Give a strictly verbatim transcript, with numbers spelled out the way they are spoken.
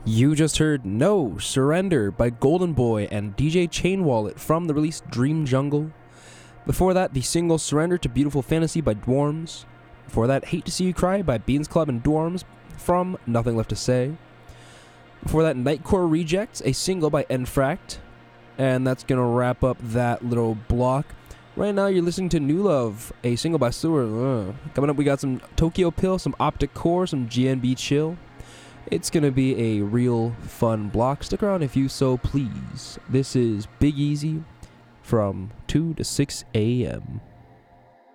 You just heard No Surrender by Golden Boy and D J Chain Wallet from the release Dream Jungle. Before that, the single Surrender to Beautiful Fantasy by Dwarms. Before that, Hate to See You Cry by Beans Club and Dwarms from Nothing Left to Say. Before that, Nightcore Rejects, a single by Enfract. And that's going to wrap up that little block. Right now, you're listening to New Love, a single by Stewart. Ugh. Coming up, we got some Tokyo Pill, some Optic Core, some G N B Chill. It's going to be a real fun block. Stick around if you so please. This is Big Easy from two to six a.m.